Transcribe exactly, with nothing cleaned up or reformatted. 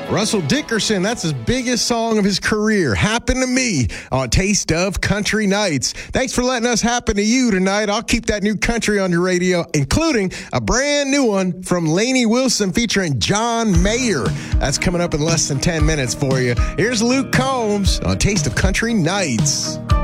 Russell Dickerson, that's his biggest song of his career. Happened to Me on Taste of Country Nights. Thanks for letting us happen to you tonight. I'll keep that new country on your radio, including a brand new one from Lainey Wilson featuring John Mayer. That's coming up in less than ten minutes for you. Here's Luke Combs on Taste of Country Nights.